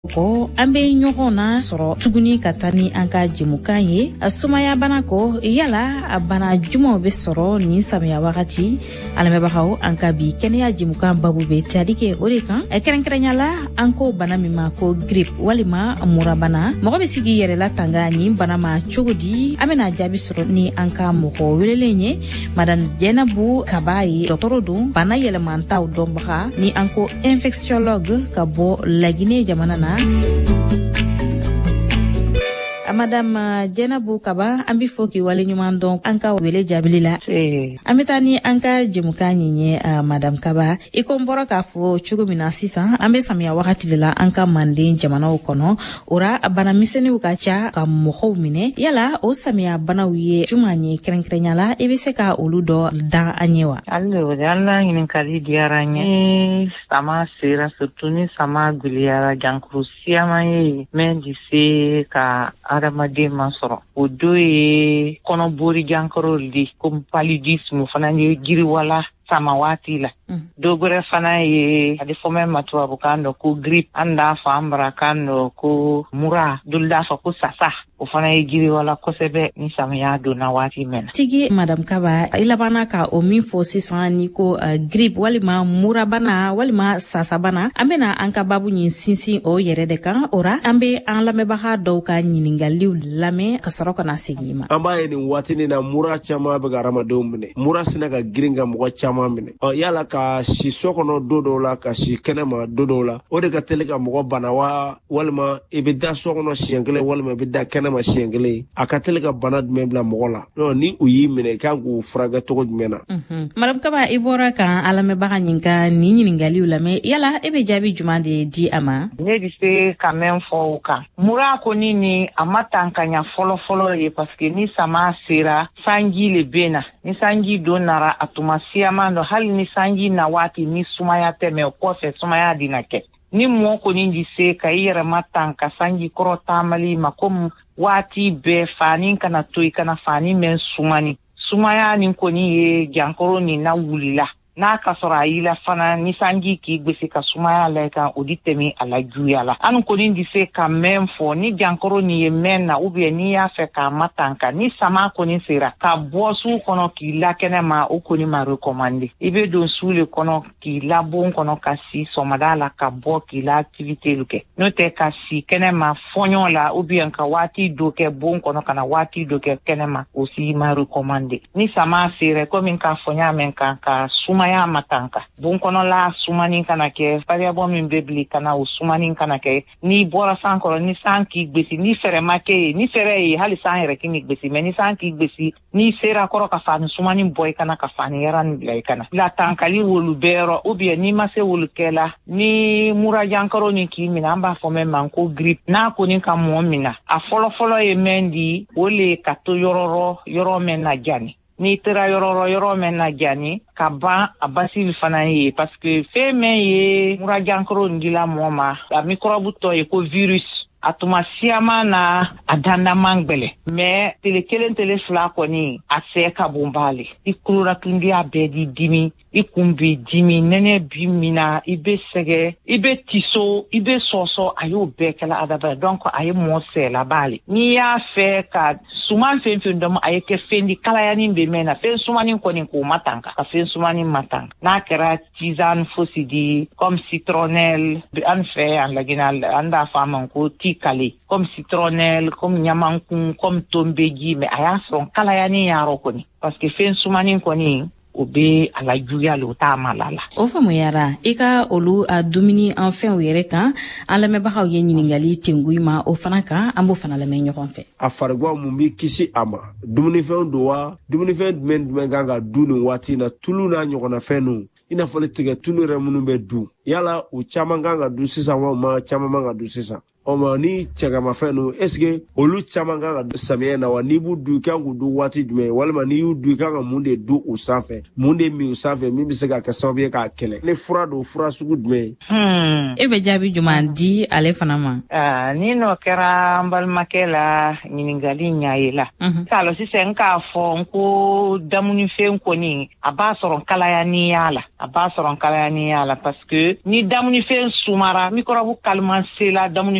ko an be ɲɔgɔn na sɔrɔ tuguni ka taa ni an ka jɛmukan ye sumaya bana ko yala a bana jumaw be sɔrɔ ni samiya wagati alamɛbagaw an ka bi kɛnɛya jɛmukan babu be tali kɛ o de kan kɛrɛnkɛrɛnyala an ko bana min ma ko grippe walima murabana mɔgɔ be sigi yɛrɛ la tanga ni bana ma cogo di an bena jaabi sɔrɔ ni an ka mɔgɔ welelen ye madame Jɛnabu Kaba ye dɔgɔtɔrɔ don bana yɛlɛmantaw dɔnbaga ni an ko infectiologue ka bɔ Laginɛ jamana na Madame Jɛnabu Kaba an bi fɔ k'i wale ɲuman dɔn an ka wele jaabili la an bɛ taa ni an ka jɛmukan ɲi ye Madame Kaba i ko n bɔra k'a fɔ cogo min na sisan an bɛ samiya wagati de la an ka Manden jamanaw kɔnɔ ora bana misɛnninw ka ca ka mɔgɔw minɛ yala o samiya banaw ye juman ye kɛrɛnkɛrɛnyala i bɛ se ka olu dɔ dan an ye wa Allo Ala ɲininkali diyara n ye sama sera surtout ni sama gwiliyara jankuru siyama ye min di se ka adamaden ma sɔrɔ o do ye kɔnɔbori jankɔrɔ de comme paludisme fana ye giriwala sama waati la dogore fana ye adi fɔmɛ matubabukan dɔ ko grippe an da fɔ an barakan dɔ ko mura dolu da fɔ ko sasa o fana ye giriwala kosɛbɛ ni samiya donna waati mɛn na tigi Madame Kaba i labanna ka o min fɔ sisan ni ko grippe walima murabana walima sasabana an bena an ka babu ɲin sinsin o yɛrɛ de kan ora an be an lamɛnbaga dɔw ka ɲiningaliw lamɛn ka sɔrɔ ka na segin ma an b'a ye nin waati nin na mura caman bɛ ka adamadenw minɛ mura sina ka girin ka mɔgɔ caman minɛ yala ka si so kɔnɔ don dɔw la ka si kɛnɛma don dɔw la o de ka teli ka mɔgɔ bana wa walima i bɛ da so kɔnɔ siɲɛ kelen walima i bɛ da kɛnɛma siɲɛ kelen a ka teli ka bana jumɛn bila mɔgɔ la ni u y'i minɛ kan k'u furakɛ cogo jumɛn na Madame Kaba i bɔra kan a lamɛnbaga ɲin ka nin ɲiningaliw lamɛn yala e bɛ jaabi juman de di a ma ne bɛ se ka mɛn fɔ o kan mura kɔni ni a ma tan ka ɲa fɔlɔ ye parce que ni sama sera sanji le bɛ na ni sanji don nara a tuma siyaman dɔ hali ni sanji na waati ni sumaya tɛmɛ o kɔfɛ sumaya dina kɛ ni mɔgɔ kɔni di se ka i yɛrɛ ma tan ka sanji kɔrɔ taamali ma komi waati bɛɛ fani kana to i kana fani mɛn sumani sumaya nin kɔni ye jankɔrɔ nin na wulila n'a ka sɔrɔ a y'i la fana ni sanji k'i gbese ka sumaya la kan o di tɛmɛ a la juguya la an kɔni di se ka mɛn fɔ ni jankɔrɔ nin ye mɛn na ubiyɛn n'i y'a fɛ k'a ma tan kan ni sama kɔni sera ka bɔ su kɔnɔ k'i la kɛnɛ ma o kɔni ma recommandé i bɛ don su le kɔnɔ k'i la bon kɔnɔ ka si sɔgɔmada la ka bɔ k'i la activité kɛ n'o tɛ ka si kɛnɛ ma fɔɲɔ la ubiyɛn ka waati dɔ kɛ bon kɔnɔ ka na waati dɔ kɛ kɛnɛ ma o si ma recommandé ni sama sera komi k'a fɔ n y'a mɛn kan ka sumaya ma tanka bon kɔnɔla sumani kana kɛ variable min bɛ bili kana o sumani kana kɛ ni bɔra san kɔrɔ ni san k'i gbesi ni fɛrɛ ma kɛ ye ni fɛrɛ ye hali san yɛrɛ k'i gbesi mais ni san k'i gbesi ni sera kɔrɔ ka fani sumani bɔ i kana ka fani yɛrɛ ni bila i kana la tankali wolu bɛɛ yɔrɔ ou bien ni ma se wolu kɛ la ni mura jankaro ni k'i minɛ an b'a fɔ mɛn man ko grippe n'a kɔni ka mɔɔ minɛ a fɔlɔ ye mɛn di o le ka to yɔrɔ mɛn na jani ni tera yɔrɔ mɛn na jani ka ban a basili fana ye parce que fɛn mɛn ye mura jankaro ni dila mɔɔ ma a microbe tɔ ye ko virus a tuma siyaman na a dandaman gbɛlɛ mais tele kelen tele fila kɔni a sɛ ka bon b'ale i kuloratundiya bɛɛ di dimi i kun b'i dimi nɛnɛ bi min na i bɛ sɛgɛ i bɛ tiso i bɛ sɔsɔ a y'o bɛɛ kɛla adama donc a ye mɔɔ sɛla b'ale n'i y'a fɛ ka suman fɛn dɔn a ye kɛ fɛn di kalayani bɛ mɛn na fɛn sumani kɔni k'o ma tan ka fɛn sumani ma tan n'a kɛra tisane fosi di comme citronnelle an fɛ an Laginɛ an b'a fɔ a ma ko kale comme citronnelle comme ɲamankun comme tonbeji mais a y'a sɔrɔ kalayani yɔrɔ kɔni parce que fɛn sumani kɔni o be a la juguya le o t'a ma la o faamuyara i ka olu a dumuni an fɛnw yɛrɛ kan an lamɛnbagaw ye ɲiningali tengu ma o fana kan an b'o fana lamɛn ɲɔgɔn fɛ a farigwa mun b'i kisi a ma dumunifɛnw don wa dumunifɛn jumɛn kan ka dun nin waati na tulu n'a ɲɔgɔnna fɛnw i n'a fɔ tigɛ tulu yɛrɛ minnu bɛ dun yala u caman kan ka dun sisan walima caman man ka dun sisan ma ni cɛgamafɛn nu est ce que olu caman kan ka samiya na wa n'i b'u du kan k'u du waati jumɛn walima n'i y'u du kan ka mun de du u sanfɛ mun de min u sanfɛ min bɛ se ka kɛ sababu ye k'a kɛlɛ ni fura don fura sugu jumɛn e bɛ jaabi juman di ale fana ma ni n'o kɛra n balimakɛ la ɲininkali ɲa ye la kalo sisan k'a fɔ n ko damunifɛn kɔni a b'a sɔrɔ kalayaniya la parce que ni damunifɛn sumara microbe kaliman sela damunifɛn